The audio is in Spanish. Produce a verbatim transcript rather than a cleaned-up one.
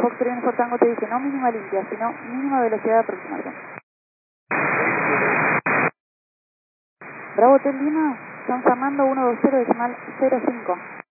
Fox Uniforme Tango te dice no mínima limpia, sino mínima velocidad de aproximación. Bravo Hotel Lima, San Fernando uno dos cero decimal cero cinco.